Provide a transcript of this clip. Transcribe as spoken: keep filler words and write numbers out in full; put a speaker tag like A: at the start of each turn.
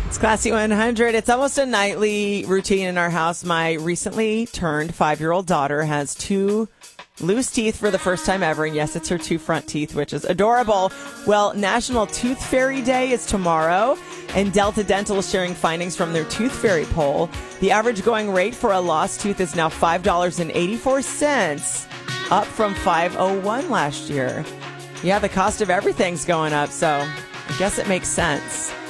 A: It's Classy one hundred. It's almost a nightly routine in our house. My recently turned five-year-old daughter has two loose teeth for the first time ever. And yes, it's her two front teeth, which is adorable. Well, National Tooth Fairy Day is tomorrow, and Delta Dental is sharing findings from their Tooth Fairy poll. The average going rate for a lost tooth is now five dollars and eighty-four cents, up from five dollars and one cent last year. Yeah, the cost of everything's going up, so I guess it makes sense.